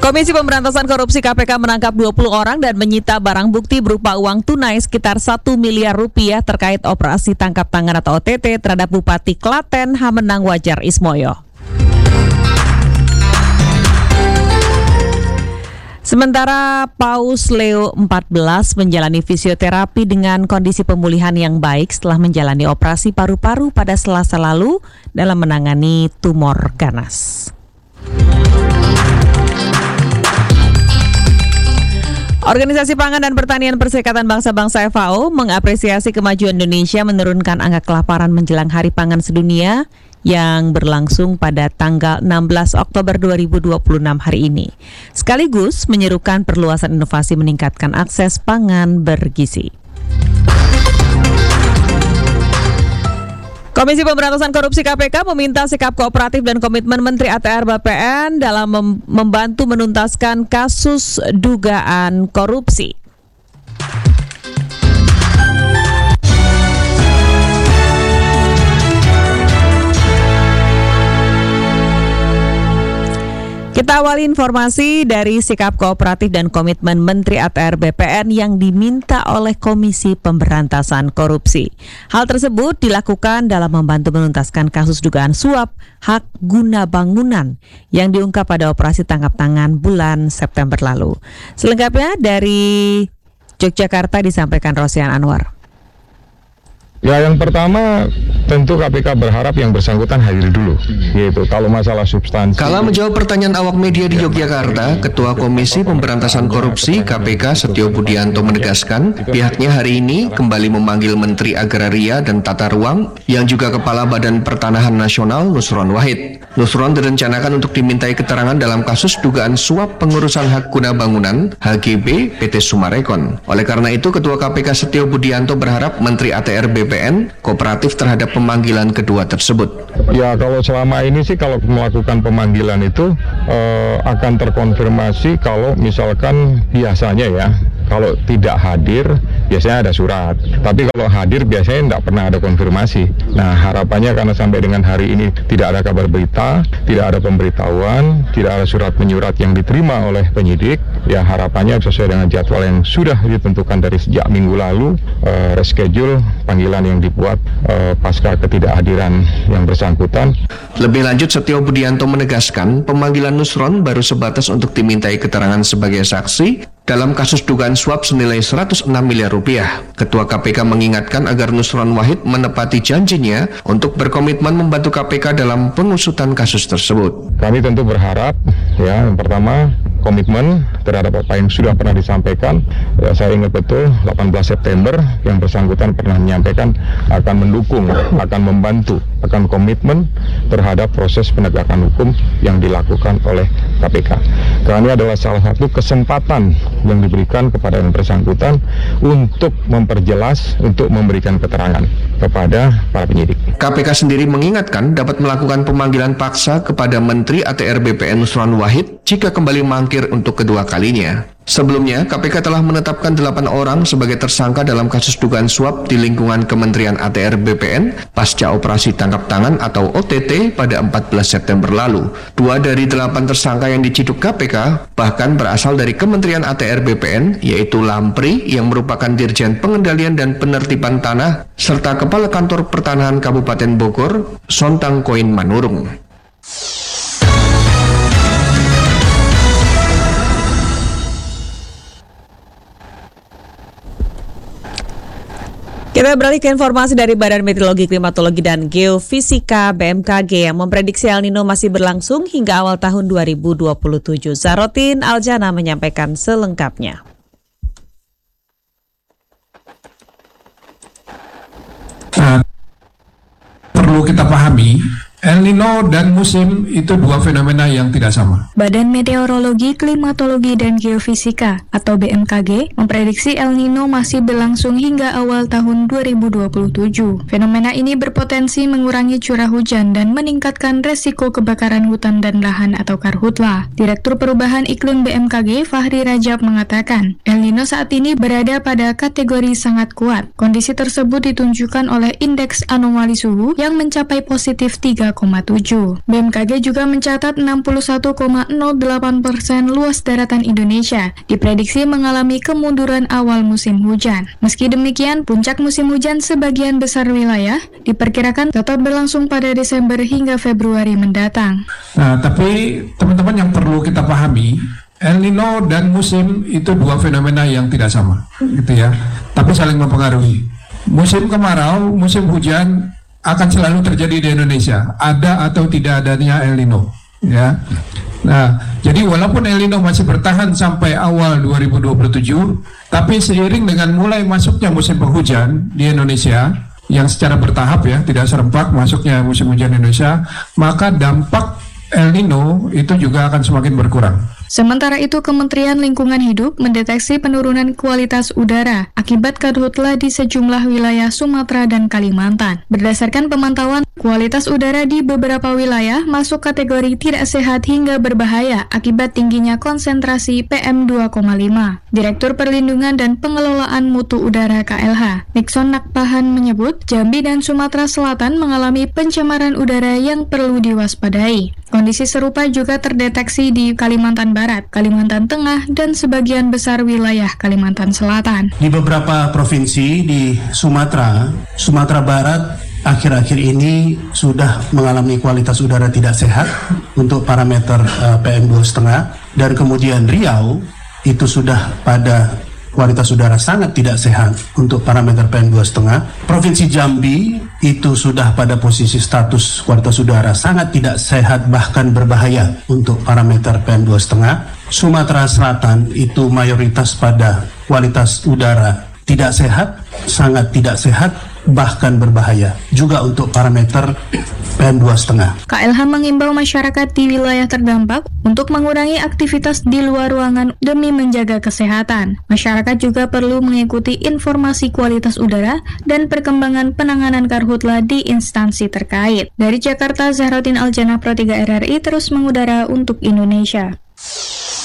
Komisi Pemberantasan Korupsi KPK menangkap 20 orang dan menyita barang bukti berupa uang tunai sekitar 1 miliar rupiah terkait operasi tangkap tangan atau OTT terhadap Bupati Klaten Hamenang Wajar Ismoyo. Sementara Paus Leo XIV menjalani fisioterapi dengan kondisi pemulihan yang baik setelah menjalani operasi paru-paru pada Selasa lalu dalam menangani tumor ganas. Organisasi Pangan dan Pertanian Perserikatan Bangsa-Bangsa FAO mengapresiasi kemajuan Indonesia menurunkan angka kelaparan menjelang Hari Pangan Sedunia yang berlangsung pada tanggal 16 Oktober 2026 hari ini. Sekaligus menyerukan perluasan inovasi meningkatkan akses pangan bergizi. Komisi Pemberantasan Korupsi KPK meminta sikap kooperatif dan komitmen Menteri ATR BPN dalam membantu menuntaskan kasus dugaan korupsi. Kita awali informasi dari sikap kooperatif dan komitmen Menteri ATR BPN yang diminta oleh Komisi Pemberantasan Korupsi. Hal tersebut dilakukan dalam membantu menuntaskan kasus dugaan suap hak guna bangunan yang diungkap pada operasi tangkap tangan bulan September lalu. Selengkapnya dari Yogyakarta disampaikan Rosian Anwar. Ya, yang pertama tentu KPK berharap yang bersangkutan hadir dulu, yaitu kalau masalah substansi. Kala menjawab pertanyaan awak media di Yogyakarta, Ketua Komisi Pemberantasan Korupsi KPK Setio Budianto menegaskan pihaknya hari ini kembali memanggil Menteri Agraria dan Tata Ruang yang juga Kepala Badan Pertanahan Nasional Nusron Wahid. Nusron direncanakan untuk dimintai keterangan dalam kasus dugaan suap pengurusan hak guna bangunan HGB PT Sumarekon. Oleh karena itu, Ketua KPK Setio Budianto berharap Menteri ATR BPN kooperatif terhadap pemanggilan kedua tersebut. Ya, kalau selama ini sih kalau melakukan pemanggilan itu akan terkonfirmasi kalau misalkan biasanya ya, kalau tidak hadir biasanya ada surat. Tapi kalau hadir biasanya tidak pernah ada konfirmasi. Nah, harapannya karena sampai dengan hari ini tidak ada kabar berita, tidak ada pemberitahuan, tidak ada surat menyurat yang diterima oleh penyidik, ya harapannya sesuai dengan jadwal yang sudah ditentukan dari sejak minggu lalu, reschedule panggilan yang dibuat pasca ketidakhadiran yang bersangkutan. Lebih lanjut, Setio Budianto menegaskan pemanggilan Nusron baru sebatas untuk dimintai keterangan sebagai saksi dalam kasus dugaan suap senilai 106 miliar rupiah. Ketua KPK mengingatkan agar Nusron Wahid menepati janjinya untuk berkomitmen membantu KPK dalam pengusutan kasus tersebut. Kami tentu berharap, ya, yang pertama komitmen terhadap apa yang sudah pernah disampaikan. Ya, saya ingat betul 18 September yang bersangkutan pernah menyampaikan akan mendukung, akan membantu, akan komitmen terhadap proses penegakan hukum yang dilakukan oleh KPK. Karena ini adalah salah satu kesempatan yang diberikan kepada yang bersangkutan untuk memperjelas, untuk memberikan keterangan kepada para penyidik. KPK sendiri mengingatkan dapat melakukan pemanggilan paksa kepada Menteri ATR BPN Nusron Wahid jika kembali mangkir untuk kedua kalinya. Sebelumnya, KPK telah menetapkan 8 orang sebagai tersangka dalam kasus dugaan suap di lingkungan Kementerian ATR BPN pasca operasi tangkap tangan atau OTT pada 14 September lalu. 2 dari 8 tersangka yang diciduk KPK bahkan berasal dari Kementerian ATR BPN, yaitu Lampri yang merupakan Dirjen Pengendalian dan Penertiban Tanah serta Kepala Kantor Pertanahan Kabupaten Bogor, Sontang Koin Manurung. Kita beralih ke informasi dari Badan Meteorologi, Klimatologi, dan Geofisika BMKG yang memprediksi El Nino masih berlangsung hingga awal tahun 2027. Zarotin Aljana menyampaikan selengkapnya. Perlu kita pahami, El Nino dan musim itu dua fenomena yang tidak sama. Badan Meteorologi, Klimatologi, dan Geofisika atau BMKG memprediksi El Nino masih berlangsung hingga awal tahun 2027. Fenomena ini berpotensi mengurangi curah hujan dan meningkatkan resiko kebakaran hutan dan lahan atau karhutla. Direktur Perubahan Iklim BMKG Fahri Rajab mengatakan, El Nino saat ini berada pada kategori sangat kuat. Kondisi tersebut ditunjukkan oleh indeks anomali suhu yang mencapai positif 13 2,7. BMKG juga mencatat 61,08% luas daratan Indonesia diprediksi mengalami kemunduran awal musim hujan. Meski demikian, puncak musim hujan sebagian besar wilayah diperkirakan tetap berlangsung pada Desember hingga Februari mendatang. Nah, tapi teman-teman yang perlu kita pahami, El Nino dan musim itu dua fenomena yang tidak sama, gitu ya, tapi saling mempengaruhi. Musim kemarau, musim hujan akan selalu terjadi di Indonesia, ada atau tidak adanya El Nino, ya. Nah, jadi walaupun El Nino masih bertahan sampai awal 2027, tapi seiring dengan mulai masuknya musim penghujan di Indonesia, yang secara bertahap ya, tidak serempak masuknya musim hujan Indonesia, maka dampak El Nino itu juga akan semakin berkurang. Sementara itu, Kementerian Lingkungan Hidup mendeteksi penurunan kualitas udara akibat karhutla di sejumlah wilayah Sumatera dan Kalimantan. Berdasarkan pemantauan, kualitas udara di beberapa wilayah masuk kategori tidak sehat hingga berbahaya akibat tingginya konsentrasi PM2,5. Direktur Perlindungan dan Pengelolaan Mutu Udara KLH, Nixon Nakpahan menyebut Jambi dan Sumatera Selatan mengalami pencemaran udara yang perlu diwaspadai. Kondisi serupa juga terdeteksi di Kalimantan Barat, Kalimantan Tengah, dan sebagian besar wilayah Kalimantan Selatan. Di beberapa provinsi di Sumatera Barat akhir-akhir ini sudah mengalami kualitas udara tidak sehat untuk parameter PM2,5, dan kemudian Riau itu sudah pada kualitas udara sangat tidak sehat untuk parameter PM2,5. Provinsi Jambi itu sudah pada posisi status kualitas udara sangat tidak sehat bahkan berbahaya untuk parameter PM2,5. Sumatera Selatan itu mayoritas pada kualitas udara tidak sehat, sangat tidak sehat, bahkan berbahaya juga untuk parameter PM2,5. KLH mengimbau masyarakat di wilayah terdampak untuk mengurangi aktivitas di luar ruangan demi menjaga kesehatan. Masyarakat juga perlu mengikuti informasi kualitas udara dan perkembangan penanganan karhutla di instansi terkait. Dari Jakarta, Zahrotin Aljana, Pro 3 RRI terus mengudara untuk Indonesia.